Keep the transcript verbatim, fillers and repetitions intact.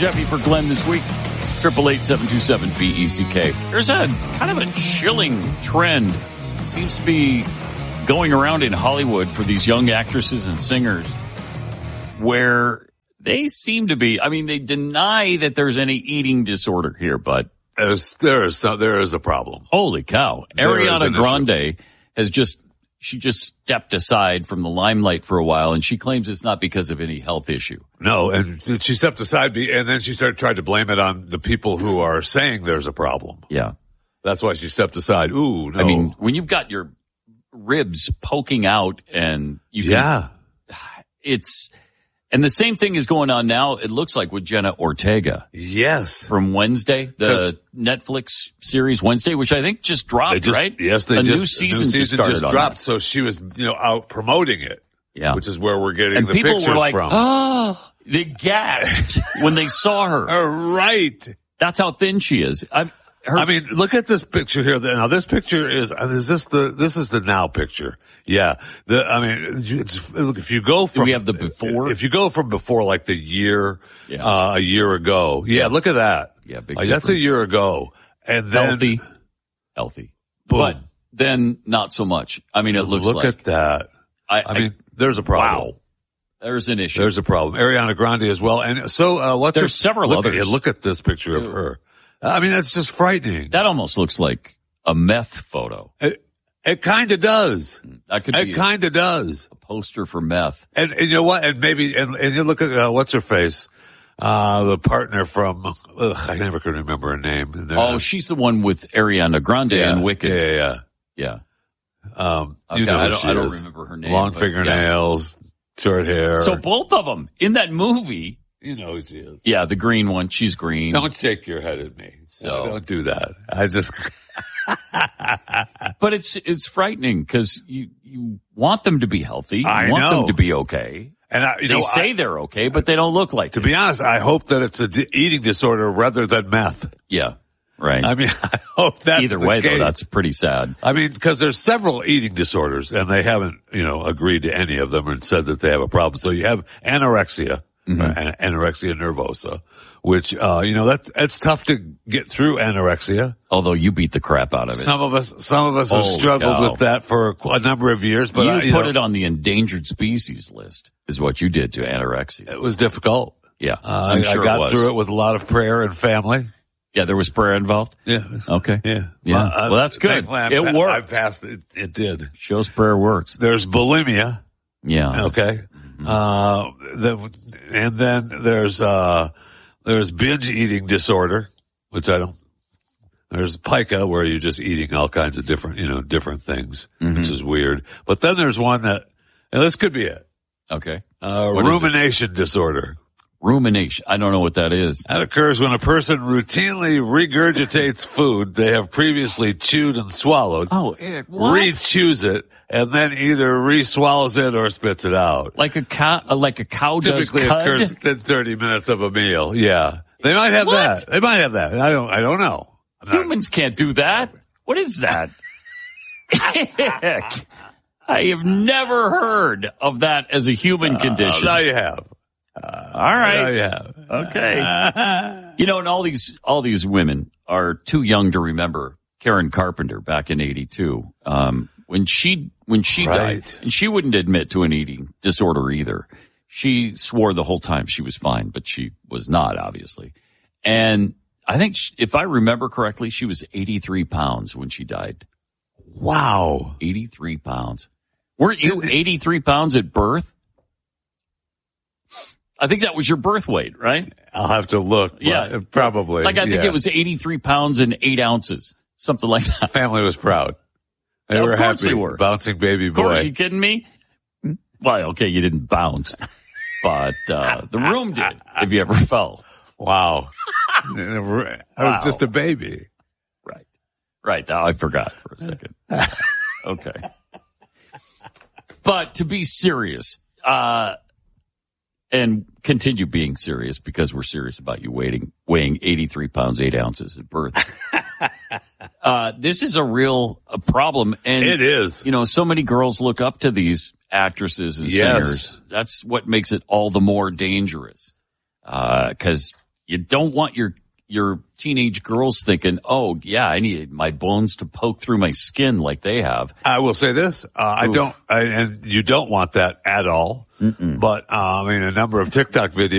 Jeffy for Glenn this week. Triple eight seven two seven B E C K. There's a kind of a chilling trend. Seems to be going around in Hollywood for these young actresses and singers where they seem to be, I mean, they deny that there's any eating disorder here, but there's, there is some, there is a problem. Holy cow. There Ariana Grande has just, she just stepped aside from the limelight for a while, and she claims it's not because of any health issue. No, and she stepped aside, and then she started trying to blame it on the people who are saying there's a problem. Yeah. That's why she stepped aside. Ooh, no. I mean, when you've got your ribs poking out and you can, yeah, it's, and the same thing is going on now, it looks like, with Jenna Ortega. Yes. From Wednesday, the Netflix series Wednesday, which I think just dropped, just, right? Yes, they a just, new season, new season just, started just on dropped, that. so she was, you know, out promoting it. Yeah. Which is where we're getting and the people pictures were like, from. oh, they gasped when they saw her. All right. That's how thin she is. I, her, I mean, look at this picture here. Now, this picture is, is this the, this is the now picture. Yeah. The, I mean, it's, look, if you go from, do we have the before? If you go from before, like the year, yeah. uh, a year ago. Yeah, yeah. Look at that. Yeah, big like, that's a year ago. And then. Healthy. Healthy. Boom. But then not so much. I mean, it looks look like. Look at that. I, I mean, I, there's a problem. Wow. There's an issue. There's a problem. Ariana Grande as well. And so, uh, what's There's her, several look others. At, look at this picture Dude. of her. I mean, that's just frightening. That almost looks like a meth photo. It, it kind of does. That could be. It kind of does. A poster for meth. And, and you know what? And maybe, and, and you look at, uh, what's her face? Uh, the partner from, ugh, I never can remember her name. Oh, she's the one with Ariana Grande yeah, and Wicked. Yeah, yeah, yeah. Yeah. Um, okay, you know I don't, she I don't is. remember her name. Long fingernails, yeah. Short hair. So both of them in that movie. You know who she is. Yeah, the green one. She's green. Don't shake your head at me. So no, don't do that. I just. But it's it's frightening because you you want them to be healthy. You I want know. them to be okay. And I, you they know, say I, they're okay, but they don't look like. To it. be honest, I hope that it's a d- eating disorder rather than meth. Yeah, right. I mean, I hope that's either the way. case. Though, that's pretty sad. I mean, because there's several eating disorders, and they haven't, you know, agreed to any of them and said that they have a problem. So you have anorexia, mm-hmm. uh, anorexia nervosa, which, uh, you know, that's, it's tough to get through anorexia. Although you beat the crap out of it. Some of us, some of us have Holy struggled cow. with that for a number of years, but you, I, you put know, it on the endangered species list is what you did to anorexia. It was difficult. Yeah. Uh, I'm sure I got it was. through it with a lot of prayer and family. Yeah, there was prayer involved? Yeah. Okay. Yeah. Yeah. Well, uh, well that's good. I, it I, worked. I passed it. It did. Shows prayer works. There's bulimia. Yeah. Okay. Mm-hmm. Uh, the, and then there's, uh, there's binge eating disorder, which I don't, there's pica where you're just eating all kinds of different, you know, different things, mm-hmm. which is weird. But then there's one that, and this could be it. Okay. Uh, rumination disorder. Rumination. I don't know what that is. That occurs when a person routinely regurgitates food they have previously chewed and swallowed. Oh, it, what? Re-chews it, and then either re-swallows it or spits it out. Like a cow, uh, like a cow does Typically cud? occurs within thirty minutes of a meal. Yeah. They might have What? that. They might have that. I don't, I don't know. I'm not- Humans can't do that. What is that? Heck. I have never heard of that as a human condition. Uh, now you have. Uh, all right. Now you have. Okay. You know, and all these, all these women are too young to remember Karen Carpenter back in eighty-two. Um, when she, when she Right. died, and she wouldn't admit to an eating disorder either. She swore the whole time she was fine, but she was not, obviously. And I think she, if I remember correctly, she was eighty-three pounds when she died. Wow. eighty-three pounds. Weren't you eighty-three pounds at birth? I think that was your birth weight, right? I'll have to look. Yeah. Probably. Like I think yeah. it was eighty-three pounds and eight ounces. Something like that. Family was proud. They Of were course happy. they were. Bouncing baby boy. Are you kidding me? Well, okay, you didn't bounce, but uh, the room did, if you ever fell. Wow. I was Wow. just a baby. Right. Right. Now I forgot for a second. Okay. But to be serious, uh, and continue being serious because we're serious about you weighing, weighing eighty-three pounds, eight ounces at birth. uh, this is a real a problem. And It is. You know, so many girls look up to these actresses and Yes. singers. That's what makes it all the more dangerous. Uh, cause You don't want your your teenage girls thinking, oh, yeah, I need my bones to poke through my skin like they have. I will say this. Uh, I don't, I, and you don't want that at all. Mm-mm. But, uh, I mean, a number of TikTok videos